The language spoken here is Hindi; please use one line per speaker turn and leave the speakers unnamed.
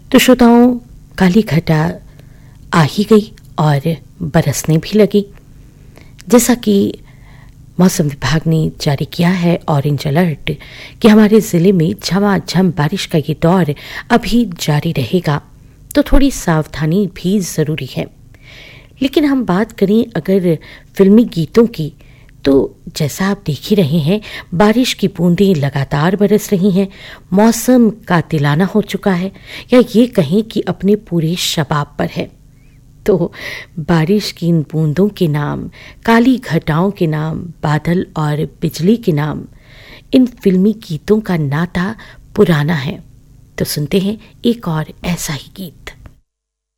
तो श्रोताओं, काली घटा आ ही गई और बरसने भी लगी। जैसा कि मौसम विभाग ने जारी किया है ऑरेंज अलर्ट कि हमारे ज़िले में झमाझम बारिश का ये दौर अभी जारी रहेगा, तो थोड़ी सावधानी भी ज़रूरी है। लेकिन हम बात करें अगर फिल्मी गीतों की, तो जैसा आप देख ही रहे हैं, बारिश की बूंदें लगातार बरस रही हैं। मौसम कातिलाना हो चुका है, या ये कहें कि अपने पूरे शबाब पर है। तो बारिश की इन बूंदों के नाम, काली घटाओं के नाम, बादल और बिजली के नाम, इन फिल्मी गीतों का नाता पुराना है। तो सुनते हैं एक और ऐसा ही गीत।